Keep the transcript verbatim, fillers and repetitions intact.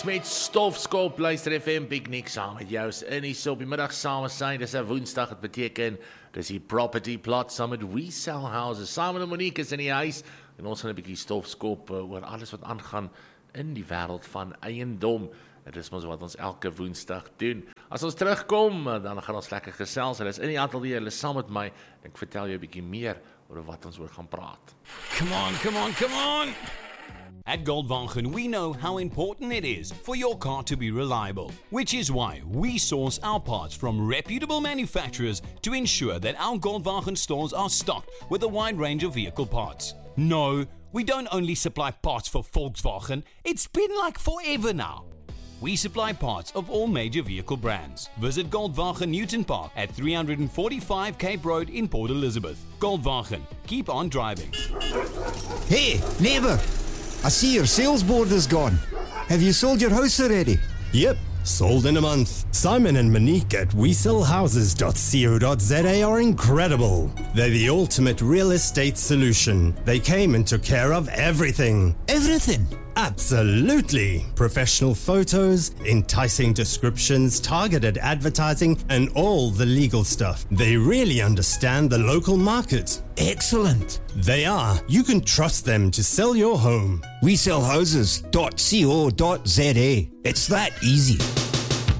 Met Stofskop, luister F M Picnic saam met jou in die so op die middag saam sy, dis 'n Woensdag, dit beteken dis die property plot saam met We Sell Houses. Saam met Monique is in die huis en ons gaan 'n bietjie stofskop uh, oor alles wat aangaan in die wêreld van eiendom. Dit is mos wat ons elke Woensdag doen. As ons terugkom, dan gaan ons lekker gesels. Hulle is in die ateljee, hulle saam met my en ek vertel jou 'n bietjie meer oor wat ons oor gaan praat. Come on, come on, come on! At Goldwagen, we know how important it is for your car to be reliable, which is why we source our parts from reputable manufacturers to ensure that our Goldwagen stores are stocked with a wide range of vehicle parts. No, we don't only supply parts for Volkswagen, it's been like forever now. We supply parts of all major vehicle brands. Visit Goldwagen Newton Park at three forty-five Cape Road in Port Elizabeth. Goldwagen, keep on driving. Hey, neighbour! I see your sales board is gone. Have you sold your house already? Yep, sold in a month. Simon and Monique at we sell houses dot co dot z a are incredible. They're the ultimate real estate solution. They came and took care of everything. Everything? Absolutely. Professional photos, enticing descriptions, targeted advertising, and all the legal stuff. They really understand the local market. Excellent. They are. You can trust them to sell your home. we sell houses dot co dot z a. It's that easy.